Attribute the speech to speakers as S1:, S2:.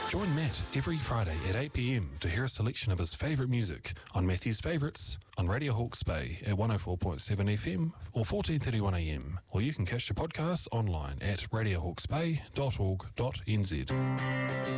S1: Join Matt every Friday at 8 p.m. to hear a selection of his favourite music on Matthew's Favourites on Radio Hawke's Bay at 104.7 FM or 14:31 a.m. Or you can catch the podcast online at radiohawksbay.org.nz.